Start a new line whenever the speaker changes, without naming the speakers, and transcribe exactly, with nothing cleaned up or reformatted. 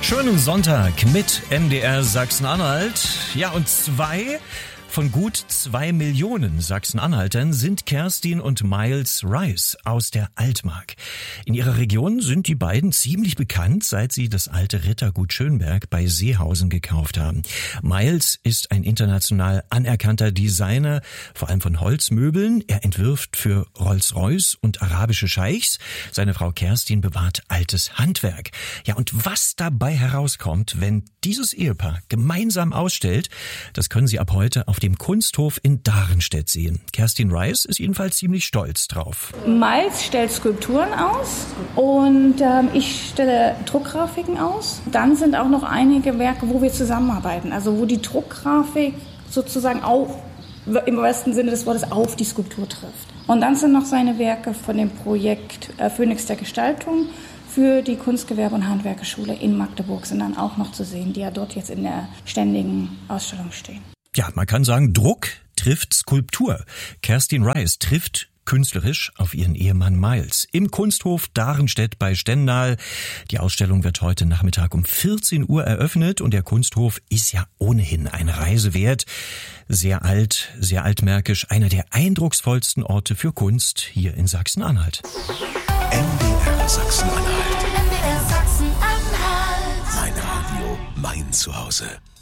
Schönen Sonntag mit M D R Sachsen-Anhalt. Ja, und zwei von gut zwei Millionen Sachsen-Anhaltern sind Kerstin und Miles Rice aus der Altmark. In ihrer Region sind die beiden ziemlich bekannt, seit sie das alte Rittergut Schönberg bei Seehausen gekauft haben. Miles ist ein international anerkannter Designer, vor allem von Holzmöbeln. Er entwirft für Rolls-Royce und arabische Scheichs. Seine Frau Kerstin bewahrt altes Handwerk. Ja, und was dabei herauskommt, wenn dieses Ehepaar gemeinsam ausstellt, das können Sie ab heute auf dem Kunsthof in Darenstedt sehen. Kerstin Rice ist jedenfalls ziemlich stolz drauf.
Miles stellt Skulpturen aus und ähm, ich stelle Druckgrafiken aus. Dann sind auch noch einige Werke, wo wir zusammenarbeiten, also wo die Druckgrafik sozusagen auch im wahrsten Sinne des Wortes auf die Skulptur trifft. Und dann sind noch seine Werke von dem Projekt äh, Phönix der Gestaltung für die Kunstgewerbe- und Handwerkerschule in Magdeburg sind dann auch noch zu sehen, die ja dort jetzt in der ständigen Ausstellung stehen.
Ja, man kann sagen, Druck trifft Skulptur. Kerstin Rice trifft künstlerisch auf ihren Ehemann Miles. Im Kunsthof Darenstedt bei Stendal. Die Ausstellung wird heute Nachmittag um vierzehn Uhr eröffnet und der Kunsthof ist ja ohnehin eine Reise wert. Sehr alt, sehr altmärkisch, einer der eindrucksvollsten Orte für Kunst hier in Sachsen-Anhalt.
M D R Sachsen-Anhalt.
M D R Sachsen-Anhalt.
Mein Radio, mein Zuhause.